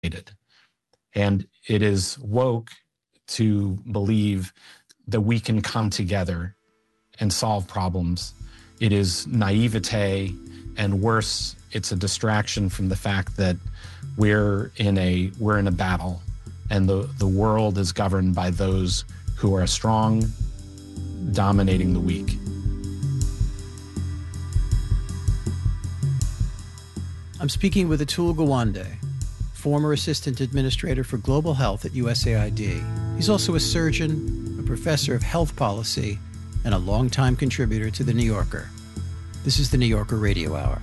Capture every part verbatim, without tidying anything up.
created. And it is woke to believe that we can come together and solve problems. It is naivete, and worse, it's a distraction from the fact that we're in a we're in a battle, and the, the world is governed by those who are strong, dominating the weak. I'm speaking with Atul Gawande, former Assistant Administrator for Global Health at U S A I D. He's also a surgeon, a professor of health policy, and a longtime contributor to The New Yorker. This is The New Yorker Radio Hour.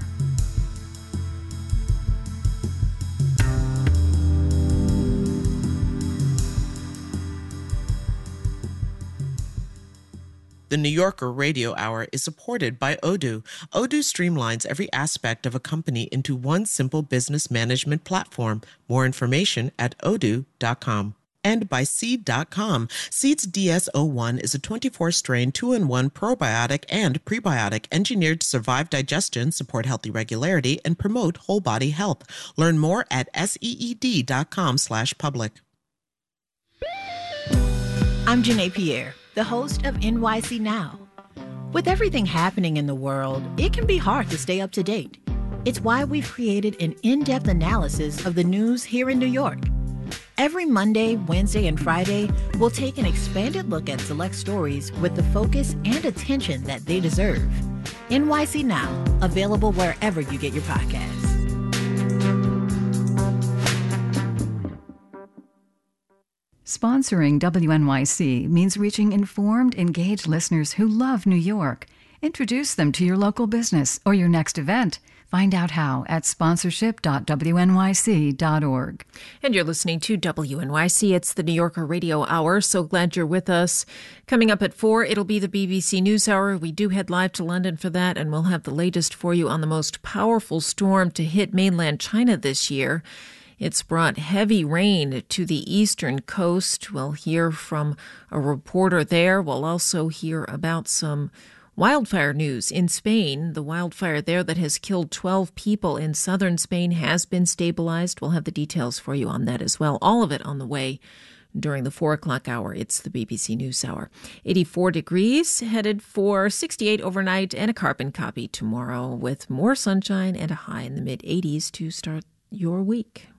The New Yorker Radio Hour is supported by Odoo. Odoo streamlines every aspect of a company into one simple business management platform. More information at odoo dot com. And by Seed dot com. Seed's D S zero one is a twenty-four strain two in one probiotic and prebiotic engineered to survive digestion, support healthy regularity, and promote whole body health. Learn more at seed dot com slash public. I'm Janae Pierre, the host of N Y C Now. With everything happening in the world, it can be hard to stay up to date. It's why we've created an in-depth analysis of the news here in New York. Every Monday, Wednesday, and Friday, we'll take an expanded look at select stories with the focus and attention that they deserve. N Y C Now, available wherever you get your podcasts. Sponsoring W N Y C means reaching informed, engaged listeners who love New York. Introduce them to your local business or your next event. Find out how at sponsorship dot w n y c dot org. And you're listening to W N Y C. It's the New Yorker Radio Hour. So glad you're with us. Coming up at four, it'll be the B B C News Hour. We do head live to London for that, and we'll have the latest for you on the most powerful storm to hit mainland China this year. It's brought heavy rain to the eastern coast. We'll hear from a reporter there. We'll also hear about some wildfire news in Spain. The wildfire there that has killed twelve people in southern Spain has been stabilized. We'll have the details for you on that as well. All of it on the way during the four o'clock hour. It's the B B C News Hour. eighty-four degrees, headed for sixty-eight overnight, and a carbon copy tomorrow with more sunshine and a high in the mid-eighties to start your week.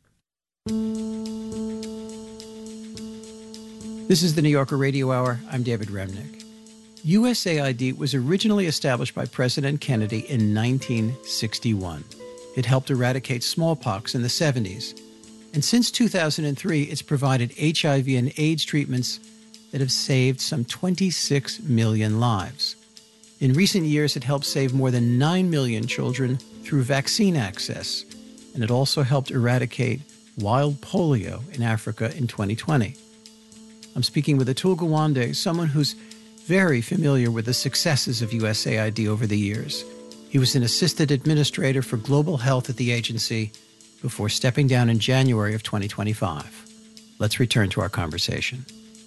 This is the New Yorker Radio Hour. I'm David Remnick. U S A I D was originally established by President Kennedy in nineteen sixty-one. It helped eradicate smallpox in the seventies. And since two thousand three, it's provided H I V and AIDS treatments that have saved some twenty-six million lives. In recent years, it helped save more than nine million children through vaccine access. And it also helped eradicate wild polio in Africa in twenty twenty. I'm speaking with Atul Gawande, someone who's very familiar with the successes of U S A I D over the years. He was an assistant administrator for global health at the agency before stepping down in January of twenty twenty-five. Let's return to our conversation.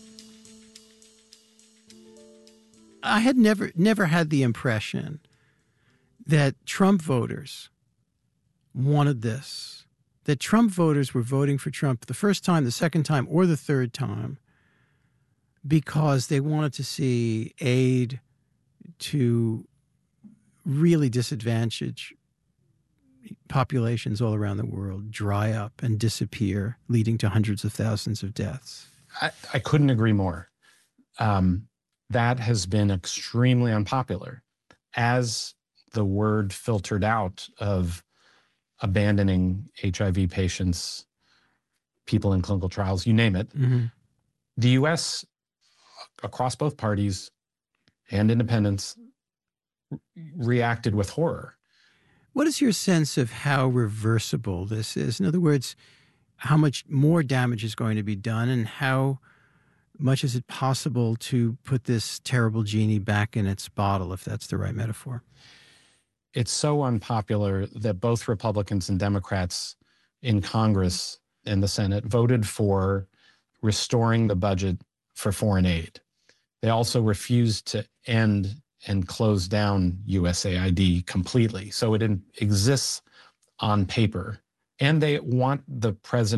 I had never, never had the impression that Trump voters wanted this. That Trump voters were voting for Trump the first time, the second time, or the third time because they wanted to see aid to really disadvantaged populations all around the world dry up and disappear, leading to hundreds of thousands of deaths. I, I couldn't agree more. Um, that has been extremely unpopular. As the word filtered out of abandoning H I V patients, people in clinical trials, you name it. Mm-hmm. The U S, across both parties and independents, reacted with horror. What is your sense of how reversible this is? In other words, how much more damage is going to be done, and how much is it possible to put this terrible genie back in its bottle, if that's the right metaphor? It's so unpopular that both Republicans and Democrats in Congress and the Senate voted for restoring the budget for foreign aid. They also refused to end and close down U S A I D completely. So it exists on paper. And they want the president